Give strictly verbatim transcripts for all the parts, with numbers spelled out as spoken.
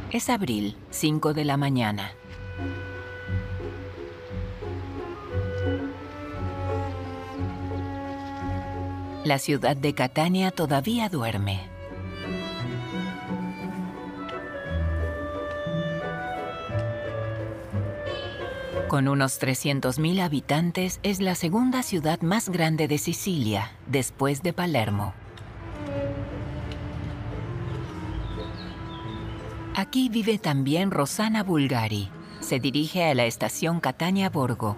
Es abril, cinco de la mañana. La ciudad de Catania todavía duerme. Con unos trescientos mil habitantes, es la segunda ciudad más grande de Sicilia, después de Palermo. Aquí vive también Rossana Bulgari. Se dirige a la estación Catania-Borgo.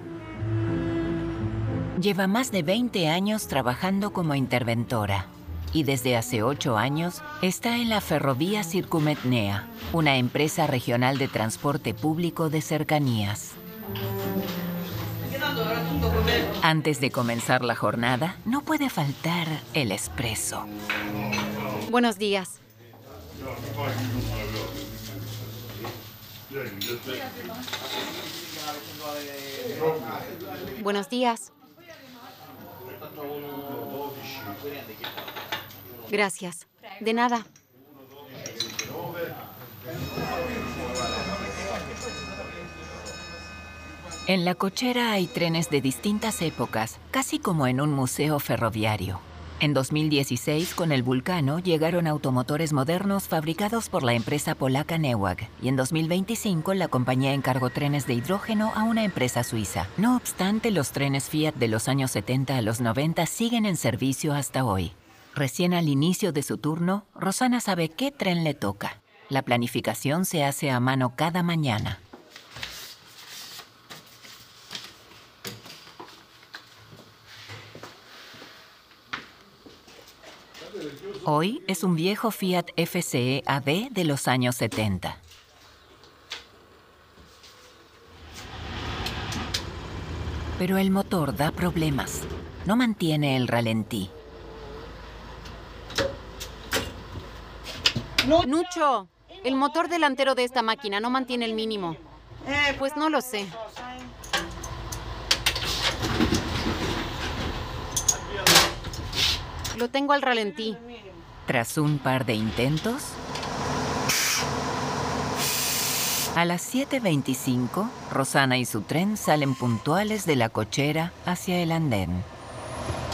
Lleva más de veinte años trabajando como interventora y desde hace ocho años está en la Ferrovia Circumetnea, una empresa regional de transporte público de cercanías. Antes de comenzar la jornada, no puede faltar el espresso. Buenos días. Buenos días. Gracias. De nada. En la cochera hay trenes de distintas épocas, casi como en un museo ferroviario. En dos mil dieciséis, con el Vulcano, llegaron automotores modernos fabricados por la empresa polaca Newag, y en dos mil veinticinco la compañía encargó trenes de hidrógeno a una empresa suiza. No obstante, los trenes Fiat de los años setenta a los noventa siguen en servicio hasta hoy. Recién al inicio de su turno, Rossana sabe qué tren le toca. La planificación se hace a mano cada mañana. Hoy es un viejo Fiat F C E A D de los años setenta. Pero el motor da problemas. No mantiene el ralentí. Nucho, el motor delantero de esta máquina no mantiene el mínimo. Eh, pues no lo sé. Lo tengo al ralentí. Tras un par de intentos, a las siete veinticinco, Rossana y su tren salen puntuales de la cochera hacia el andén.